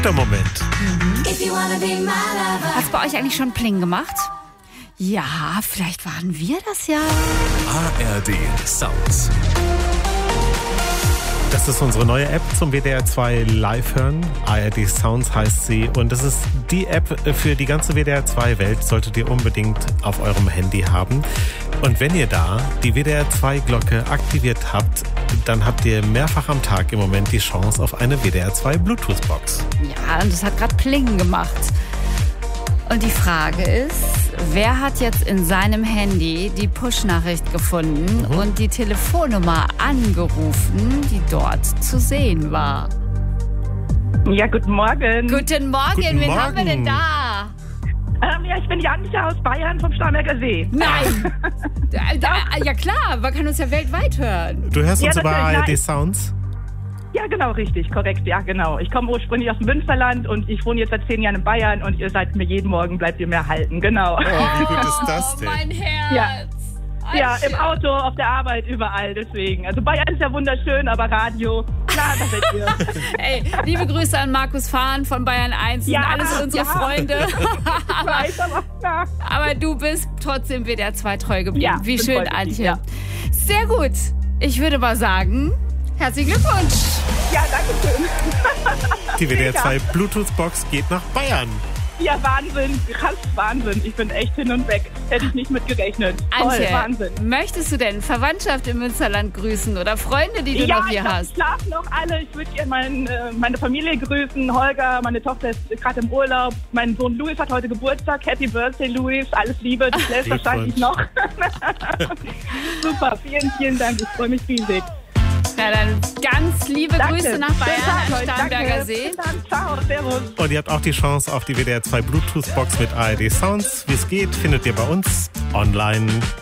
Der Moment. Hat's bei euch eigentlich schon Pling gemacht? Ja, vielleicht waren wir das ja. ARD Sounds. Das ist unsere neue App zum WDR 2 Live hören. ARD Sounds heißt sie. Und das ist die App für die ganze WDR 2 Welt. Solltet ihr unbedingt auf eurem Handy haben. Und wenn ihr da die WDR 2 Glocke aktiviert habt, dann habt ihr mehrfach am Tag im Moment die Chance auf eine WDR 2 Bluetooth-Box. Ja, und es hat gerade Pling gemacht. Und die Frage ist, wer hat jetzt in seinem Handy die Push-Nachricht gefunden und die Telefonnummer angerufen, die dort zu sehen war? Ja, guten Morgen. Guten Morgen, Guten wen Morgen. haben wir denn da? Ja, ich bin Jannica aus Bayern vom Starnberger See. Nein! Ja klar, man kann uns ja weltweit hören. Du hörst uns über natürlich, ARD nein. Sounds? Ja, genau, richtig, korrekt, ja, genau. Ich komme ursprünglich aus dem Münsterland und ich wohne jetzt seit 10 Jahren in Bayern und ihr seid mir jeden Morgen, bleibt ihr mir erhalten, genau. Oh, wie gut ist das denn? Mein Herz! Ja. Ja, im Auto, auf der Arbeit, überall, deswegen. Also Bayern ist ja wunderschön, aber Radio, klar, das seid ihr. Ey, liebe Grüße an Markus Fahn von Bayern 1 und Ja, alles unsere ja. Freunde. Ich weiß, aber ja. Aber du bist trotzdem WDR 2 treu geblieben. Ja, Wie bin schön, voll wichtig, Antje. ja. Sehr gut. Ich würde mal sagen, herzlichen Glückwunsch. Ja, danke schön. Die WDR 2 Mega. Bluetooth-Box geht nach Bayern. Ja, Wahnsinn, krass Wahnsinn. Ich bin echt hin und weg. Hätte ich nicht mit gerechnet. Toll, Antje, Wahnsinn. möchtest du denn Verwandtschaft im Münsterland grüßen oder Freunde, die du noch hier ich hast? schlafen noch alle. Ich würde gerne meine Familie grüßen. Holger, meine Tochter ist gerade im Urlaub. Mein Sohn Louis hat heute Geburtstag. Happy Birthday, Louis. Alles Liebe. Du schläfst wahrscheinlich noch. Super, vielen, vielen Dank. Ich freue mich riesig. Na dann ganz liebe Danke. Grüße nach Bayern Schönen Tag an euch. Starnberger Danke. See. Bis dann. Ciao, servus. Und ihr habt auch die Chance auf die WDR 2 Bluetooth-Box mit ARD Sounds. Wie es geht, findet ihr bei uns online